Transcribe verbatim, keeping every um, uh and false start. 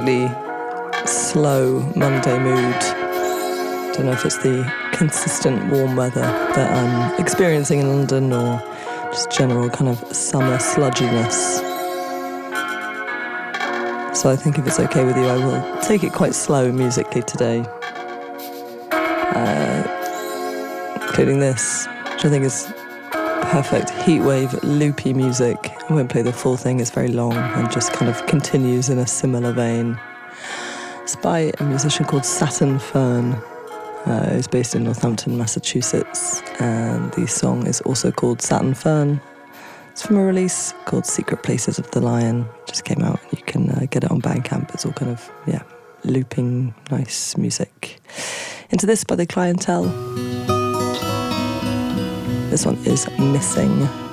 slightly slow Monday mood. Don't know if it's the consistent warm weather that I'm experiencing in London or just general kind of summer sludginess. So I think if it's okay with you, I will take it quite slow musically today. Uh, including this, which I think is perfect heatwave loopy music. I won't play the full thing, it's very long and just kind of continues in a similar vein. It's by a musician called Saturn Fern, uh, who's based in Northampton, Massachusetts, and the song is also called Saturn Fern. It's from a release called Secret Places of the Lion, just came out. You can uh, get it on Bandcamp. It's all kind of, yeah, looping, nice music. Into this by The Clientele. This one is Missing.